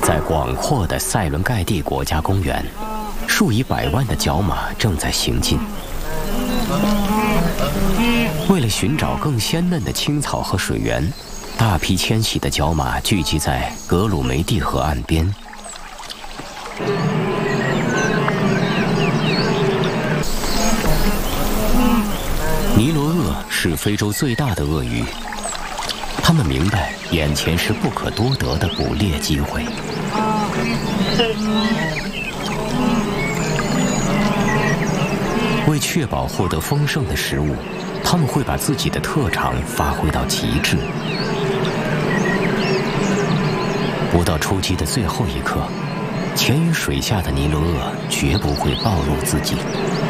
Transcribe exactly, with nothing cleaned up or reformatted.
在广阔的塞伦盖蒂国家公园，数以百万的角马正在行进。为了寻找更鲜嫩的青草和水源，大批迁徙的角马聚集在格鲁梅蒂河岸边。尼罗鳄是非洲最大的鳄鱼，他们明白眼前是不可多得的捕猎机会。为确保获得丰盛的食物，他们会把自己的特长发挥到极致。不到出击的最后一刻，潜于水下的尼罗鳄绝不会暴露自己。